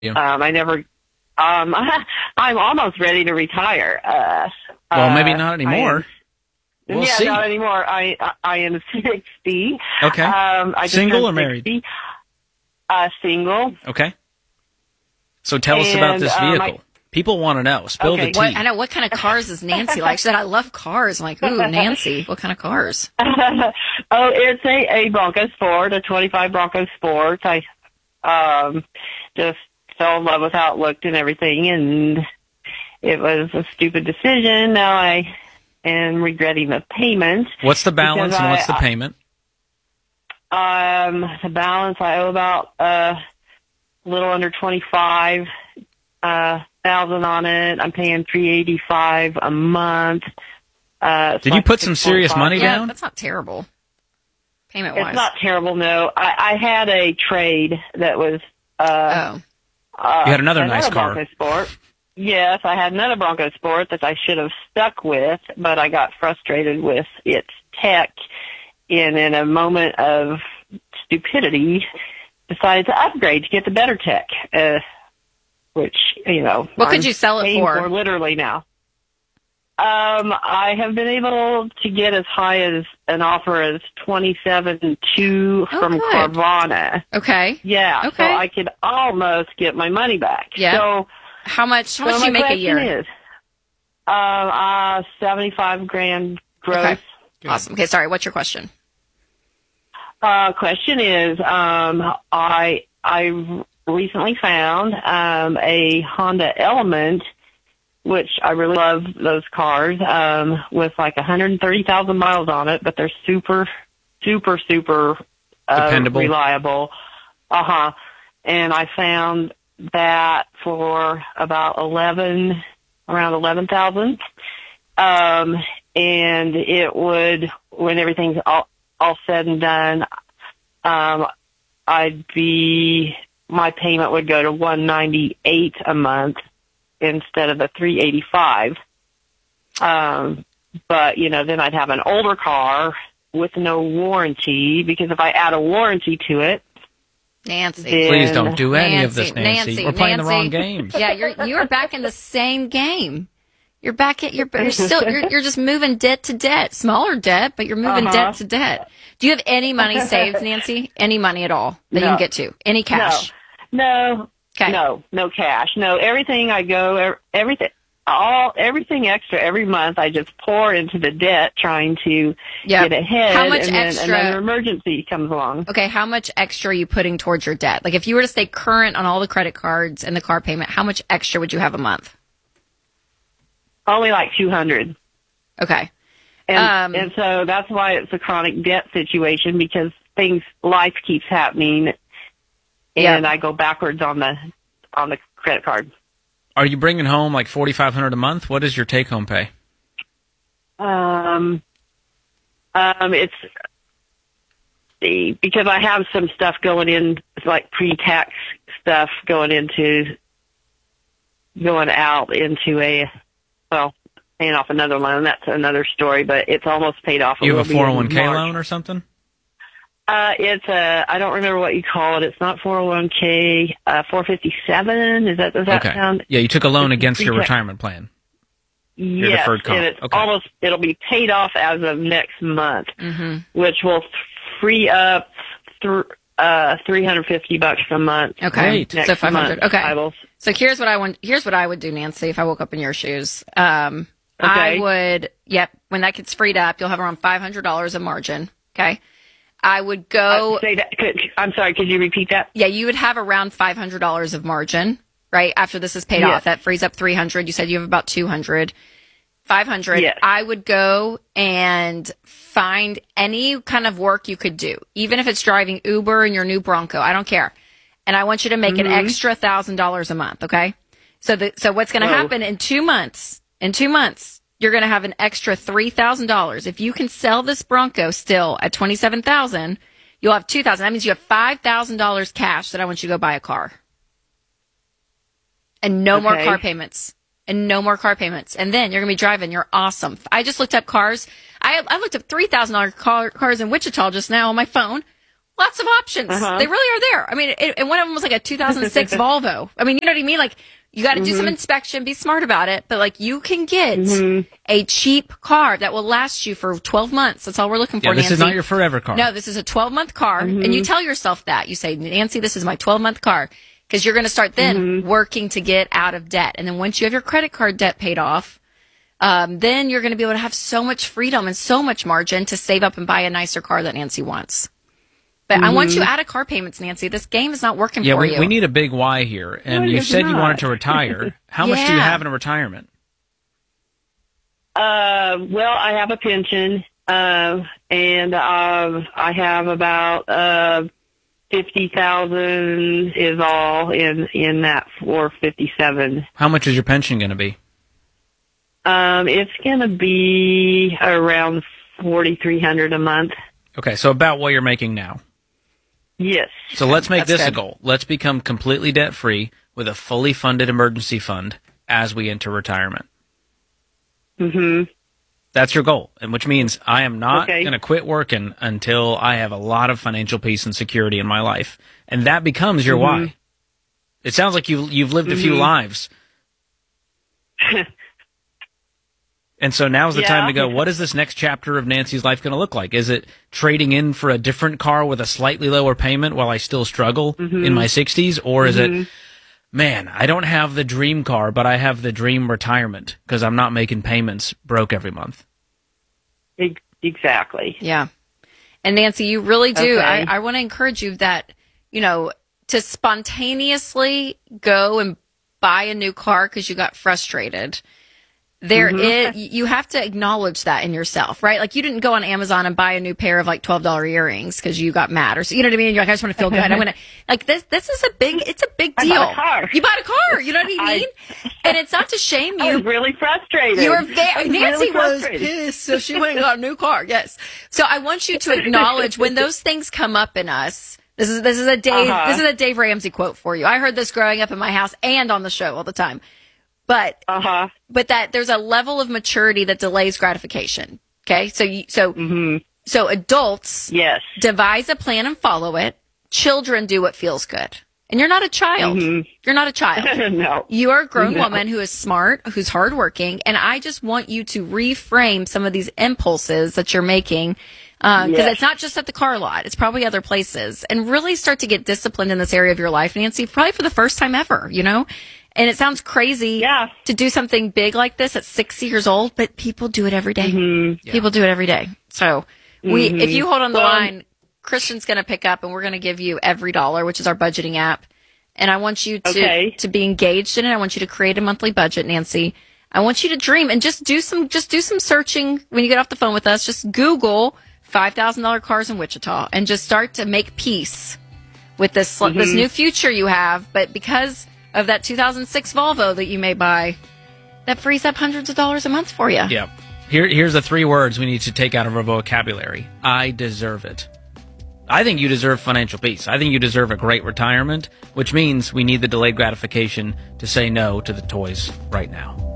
Yeah. I never. I'm almost ready to retire. Well, maybe not anymore. We'll see. Not anymore. I am 60. Okay. I just Single or turned married? 60. Single. Okay. So tell us about this vehicle. People want to know. Spill the tea. I know. What kind of cars does Nancy like? She said, I love cars. I'm like, ooh, Nancy, what kind of cars? It's a Bronco Sport, a 25 Bronco Sport. I just fell in love with how it looked and everything, and it was a stupid decision. Now I am regretting the payment. What's the balance and what's the payment? The balance, I owe about a little under 25,000 on it. I'm paying $385 a month. Did you put some serious money down? Yeah, that's not terrible. Payment-wise. It's not terrible, no. I had a trade that was... you had another nice car. Bronco Sport. Yes, I had another Bronco Sport that I should have stuck with, but I got frustrated with its tech, and in a moment of stupidity, decided to upgrade to get the better tech, which, what could you sell it for? Literally now. I have been able to get as high as an offer as $27,200 from Carvana. Okay. Yeah. Okay. So I could almost get my money back. Yeah. So how much do you make a year? Is, $75,000 gross. Okay. Awesome. Okay. Sorry. What's your question? Question is, I recently found a Honda Element, which I really love those cars, with like 130,000 miles on it, but they're super dependable, reliable. And I found that for about around 11,000. And it would, when everything's all said and done, my payment would go to $198 a month instead of the $385. But then I'd have an older car with no warranty, because if I add a warranty to it, Nancy, please don't do any of this, Nancy. We're playing the wrong games. Yeah, you're back in the same game. You're back at you're just moving debt to debt, smaller debt, but you're moving debt to debt. Do you have any money saved, Nancy? Any money at all that you can get to? Any cash? No. Okay. No cash. No, everything everything extra every month I just pour into the debt, trying to get ahead. How much and extra? Then another emergency comes along. Okay, how much extra are you putting towards your debt? Like if you were to stay current on all the credit cards and the car payment, how much extra would you have a month? Only like $200. Okay. And so that's why it's a chronic debt situation, because life keeps happening, and I go backwards on the credit card. Are you bringing home like $4,500 a month? What is your take-home pay? It's because I have some stuff going in, like pre-tax stuff going out into paying off another loan. That's another story, but it's almost paid off. You have a 401k loan or something? It's I don't remember what you call it. It's not 401k, 457. Does that sound? Yeah, you took a loan against your retirement plan. Your deferred comp. And it's it'll be paid off as of next month, which will free up $350 a month. Okay, so 500. Okay. So here's what I would do, Nancy, if I woke up in your shoes. I would, when that gets freed up, you'll have around $500 of margin. Okay. I would go. I'm sorry, could you repeat that? Yeah, you would have around $500 of margin, right? After this is paid off. That frees up $300. You said you have about $200. $500. Yes. I would go and find any kind of work you could do, even if it's driving Uber in your new Bronco. I don't care. And I want you to make an extra $1,000 a month, okay? So what's going to happen in 2 months? In 2 months, you're going to have an extra $3,000. If you can sell this Bronco still at $27,000, you'll have $2,000. That means you have $5,000 cash that I want you to go buy a car. And no more car payments. And no more car payments. And then you're going to be driving. You're awesome. I just looked up cars. I looked up $3,000 cars in Wichita just now on my phone. Lots of options. They really are there. I mean, and one of them was like a 2006 Volvo. I mean, you know what I mean? Like, you got to do some inspection, be smart about it, but like you can get a cheap car that will last you for 12 months. That's all we're looking for, Nancy. Nancy. This is not your forever car. No, this is a 12-month car. And you tell yourself that. You say, Nancy, this is my 12-month car. Because you're going to start then working to get out of debt. And then once you have your credit card debt paid off, then you're going to be able to have so much freedom and so much margin to save up and buy a nicer car that Nancy wants. But I want you out of car payments, Nancy. This game is not working for you. We need a big why here. And you said you wanted to retire. How much do you have in a retirement? Well, I have a pension, and I have about 50,000 is all in that 457. How much is your pension going to be? It's going to be around 4,300 a month. Okay, so about what you're making now. Yes. So let's make this a goal. Let's become completely debt-free with a fully funded emergency fund as we enter retirement. That's your goal, and which means I am not going to quit working until I have a lot of financial peace and security in my life. And that becomes your why. It sounds like you've lived a few lives. And so now's the time to go, what is this next chapter of Nancy's life going to look like? Is it trading in for a different car with a slightly lower payment while I still struggle in my 60s? Or is it, man, I don't have the dream car, but I have the dream retirement because I'm not making payments broke every month? Exactly. Yeah. And Nancy, you really do. I want to encourage you that, to spontaneously go and buy a new car because you got frustrated. You have to acknowledge that in yourself, right? Like you didn't go on Amazon and buy a new pair of like $12 earrings because you got mad or so, you know what I mean? You're like, I just want to feel good. I'm going to like this is it's a big deal. I bought a car. You bought a car. You know what I mean? And it's not to shame you. I was really frustrated. You were Nancy was pissed. So she went and got a new car. Yes. So I want you to acknowledge when those things come up in us. This is a Dave Ramsey quote for you. I heard this growing up in my house and on the show all the time. But that there's a level of maturity that delays gratification. Okay, so adults devise a plan and follow it. Children do what feels good. And you're not a child. You're not a child. No. You are a grown woman who is smart, who's hardworking, and I just want you to reframe some of these impulses that you're making. Because it's not just at the car lot. It's probably other places. And really start to get disciplined in this area of your life, Nancy, probably for the first time ever, And it sounds crazy to do something big like this at 60 years old, but people do it every day. People do it every day. So if you hold on the line, Christian's going to pick up and we're going to give you Every Dollar, which is our budgeting app. And I want you to be engaged in it. I want you to create a monthly budget, Nancy. I want you to dream and just do some searching when you get off the phone with us. Just Google $5,000 cars in Wichita and just start to make peace with this new future you have. But because of that 2006 Volvo that you may buy, that frees up hundreds of dollars a month for you. Yeah. Here's the 3 words we need to take out of our vocabulary. I deserve it. I think you deserve financial peace. I think you deserve a great retirement, which means we need the delayed gratification to say no to the toys right now.